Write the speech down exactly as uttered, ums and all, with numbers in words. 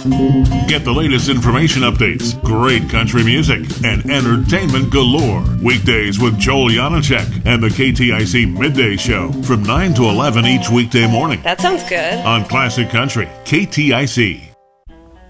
Get the latest information updates, great country music, and entertainment galore. Weekdays with Joel Janacek and the K T I C Midday Show from nine to eleven each weekday morning That sounds good. on Classic Country K T I C.